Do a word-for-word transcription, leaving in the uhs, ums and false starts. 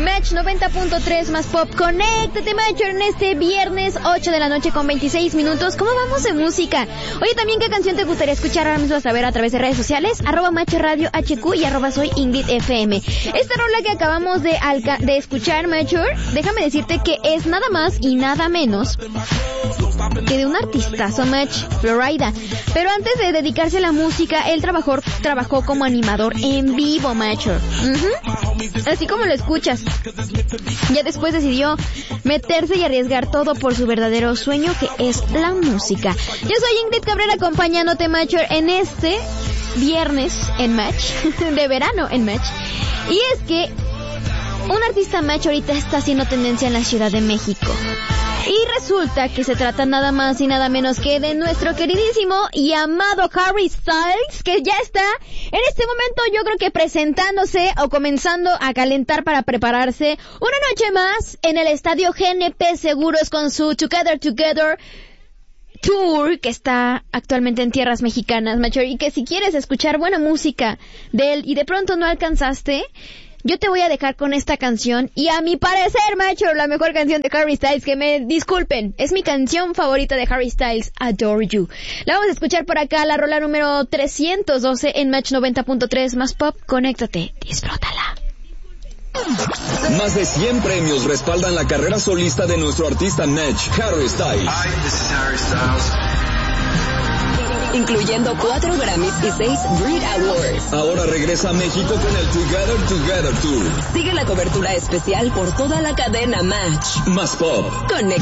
Match noventa punto tres más pop. Conéctate, Macho, en este viernes ocho de la noche con veintiséis minutos. ¿Cómo vamos de música? Oye, también, ¿qué canción te gustaría escuchar ahora mismo a saber a través de redes sociales? Arroba Macho Radio H Q y arroba soy Ingrid F M. Esta rola que acabamos de, alca- de escuchar, Macho, déjame decirte que es nada más y nada menos que de un artistazo, Match, Florida. Pero antes de dedicarse a la música, él trabajó, trabajó como animador en vivo, Macho. Uh-huh. Así como lo escuchas. Ya después decidió meterse y arriesgar todo por su verdadero sueño, que es la música. Yo soy Ingrid Cabrera, acompañándote, Macho, en este viernes en Match, de verano en Match. Y es que un artista, Match, ahorita está haciendo tendencia en la Ciudad de México. Y resulta que se trata nada más y nada menos que de nuestro queridísimo y amado Harry Styles, que ya está en este momento, yo creo que presentándose o comenzando a calentar para prepararse una noche más en el estadio G N P Seguros con su Together Together Tour, que está actualmente en tierras mexicanas, Macho. Y que si quieres escuchar buena música de él y de pronto no alcanzaste, yo te voy a dejar con esta canción, y a mi parecer, Macho, la mejor canción de Harry Styles, que me disculpen, es mi canción favorita de Harry Styles, Adore You. La vamos a escuchar por acá, la rola número trescientos doce en Match noventa punto tres más pop. Conéctate, disfrútala. Más de cien premios respaldan la carrera solista de nuestro artista Match, Harry Styles. Hi, this is Harry Styles. Incluyendo cuatro Grammys y seis Brit Awards. Ahora regresa a México con el Together Together Tour. Sigue la cobertura especial por toda la cadena Match. Más pop. Conecta.